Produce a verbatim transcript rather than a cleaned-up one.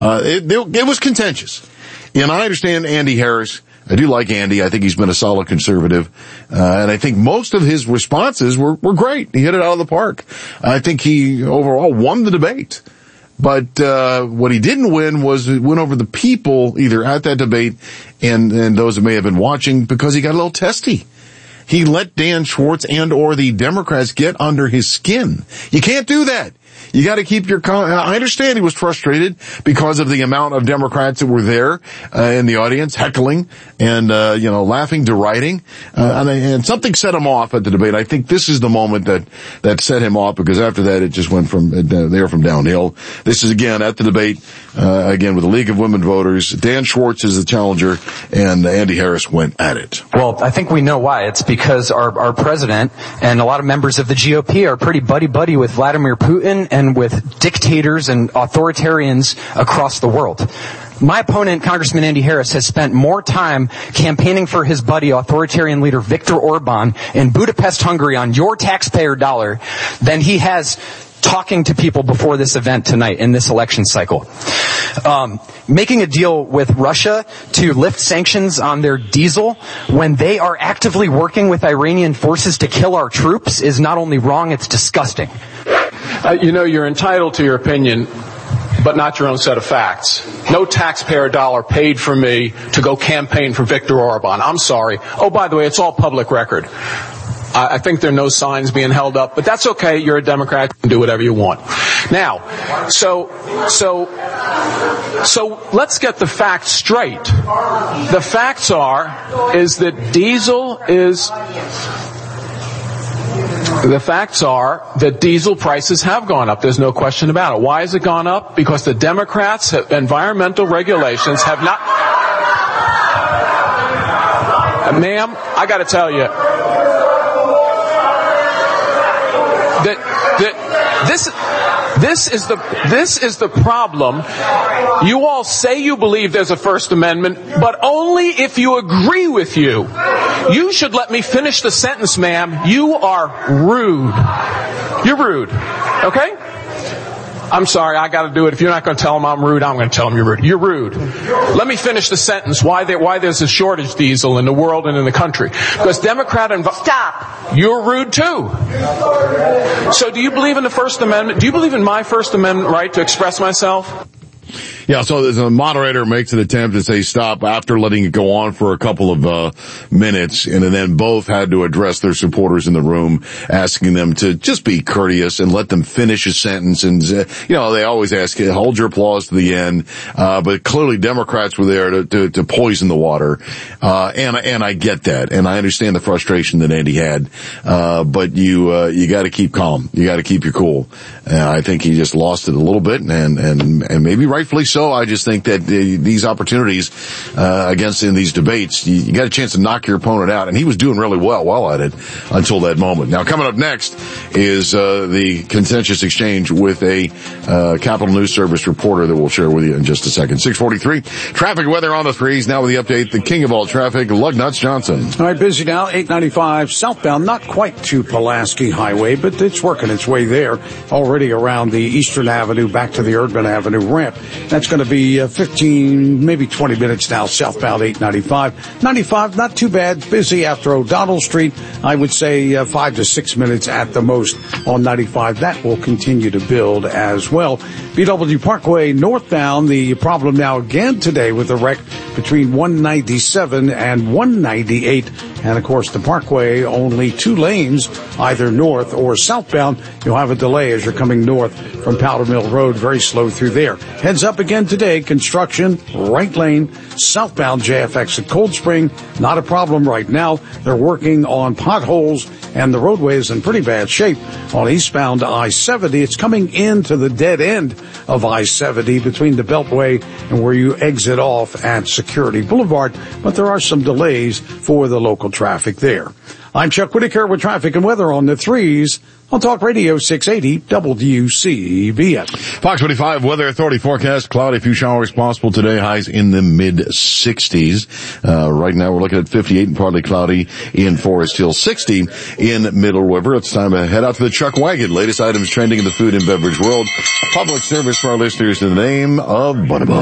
Uh, it, it was contentious. And I understand Andy Harris. I do like Andy. I think he's been a solid conservative. Uh, and I think most of his responses were, were great. He hit it out of the park. I think he overall won the debate. But, uh, what he didn't win was win over the people either at that debate and, and those that may have been watching because he got a little testy. He let Dan Schwartz and or the Democrats get under his skin. You can't do that. You got to keep your. Con- I understand he was frustrated because of the amount of Democrats that were there uh, in the audience, heckling and uh, you know laughing, deriding, uh, and, and something set him off at the debate. I think this is the moment that that set him off because after that it just went from uh, there from downhill. This is again at the debate uh, again with the League of Women Voters. Dan Schwartz is the challenger, and Andy Harris went at it. Well, I think we know why. It's because our our president and a lot of members of the G O P are pretty buddy buddy with Vladimir Putin and with dictators and authoritarians across the world. My opponent, Congressman Andy Harris, has spent more time campaigning for his buddy, authoritarian leader Viktor Orban in Budapest, Hungary on your taxpayer dollar than he has talking to people before this event tonight in this election cycle. Um, making a deal with Russia to lift sanctions on their diesel when they are actively working with Iranian forces to kill our troops is not only wrong, it's disgusting. Uh, you know, you're entitled to your opinion, but not your own set of facts. No taxpayer dollar paid for me to go campaign for Viktor Orban. I'm sorry. Oh, by the way, it's all public record. I, I think there are no signs being held up, but that's okay. You're a Democrat. You can do whatever you want. Now, so, so, so let's get the facts straight. The facts are, is that diesel is... The facts are that diesel prices have gone up. There's no question about it. Why has it gone up? Because the Democrats' have, environmental regulations have not... Uh, ma'am, I got to tell you that, that this... This is the this is the problem. You all say you believe there's a First Amendment, but only if you agree with you. You should let me finish the sentence, ma'am. You are rude. You're rude. Okay? I'm sorry, I got to do it. If you're not going to tell them I'm rude, I'm going to tell them you're rude. You're rude. Let me finish the sentence. Why there, why there's a shortage diesel in the world and in the country? Because Democrat and stop. You're rude too. So, do you believe in the First Amendment? Do you believe in my First Amendment right to express myself? Yeah, so the moderator makes an attempt to say stop after letting it go on for a couple of uh minutes, and then both had to address their supporters in the room, asking them to just be courteous and let them finish a sentence. And, uh, you know, they always ask, hold your applause to the end. Uh, but clearly Democrats were there to, to, to poison the water. Uh, and, and I get that. And I understand the frustration that Andy had. Uh, but you, uh, you gotta keep calm. You gotta keep your cool. And I think he just lost it a little bit, and, and, and maybe rightfully so. I just think that the, these opportunities, uh, against in these debates, you, you got a chance to knock your opponent out, and he was doing really well, well at it until that moment. Now, coming up next is, uh, the contentious exchange with a, uh, Capital News Service reporter that we'll share with you in just a second. six forty-three, traffic weather on the threes. Now with the update, the king of all traffic, Lugnuts Johnson. All right, busy now, eight ninety-five southbound, not quite to Pulaski Highway, but it's working its way there. Already around the Eastern Avenue, back to the Urban Avenue ramp. That's going to be uh, fifteen, maybe twenty minutes now, southbound eight ninety-five. ninety-five, not too bad. Busy after O'Donnell Street. I would say uh, five to six minutes at the most on ninety-five. That will continue to build as well. B W Parkway northbound, the problem now again today with the wreck between one ninety-seven and one ninety-eight. And, of course, the Parkway, only two lanes, either north or southbound. You'll have a delay as you're coming north from Powder Mill Road. Very slow through there. Heads up again today. Construction, right lane, southbound J F X at Cold Spring. Not a problem right now. They're working on potholes, and the roadway is in pretty bad shape. On eastbound I seventy, it's coming into the dead end of I seventy between the Beltway and where you exit off at Security Boulevard. But there are some delays for the local traffic there. I'm Chuck Whitaker with traffic and weather on the threes on Talk Radio six eighty W C B S. Fox twenty-five Weather Authority forecast. Cloudy, few showers possible today. Highs in the mid sixties. Uh, right now we're looking at fifty-eight and partly cloudy in Forest Hill, sixty in Middle River. It's time to head out to the Chuck Wagon. Latest items trending in the food and beverage world. Public service for our listeners in the name of Butterball.